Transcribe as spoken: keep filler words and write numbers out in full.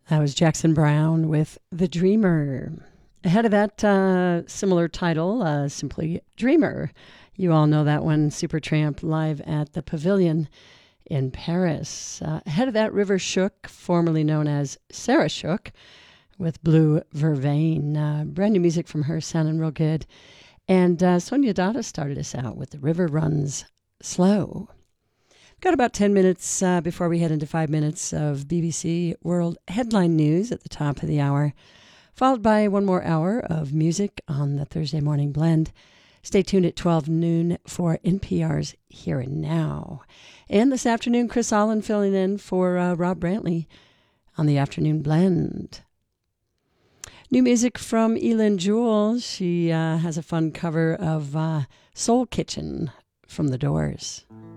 That was Jackson Browne with The Dreamer. Ahead of that, uh, similar title, uh, simply Dreamer. You all know that one, Supertramp, live at the Pavilion in Paris. Uh, ahead of that, River Shook, formerly known as Sarah Shook, with Blue Vervain. Uh, brand new music from her, sounding real good. And uh, Sonia Dada started us out with The River Runs Slow. Got about ten minutes uh, before we head into five minutes of B B C World Headline News at the top of the hour, followed by one more hour of music on the Thursday Morning Blend. Stay tuned at twelve noon for N P R's Here and Now. And this afternoon, Chris Allen filling in for uh, Rob Brantley on the Afternoon Blend. New music from Elin Jewell. She uh, has a fun cover of uh, Soul Kitchen from The Doors.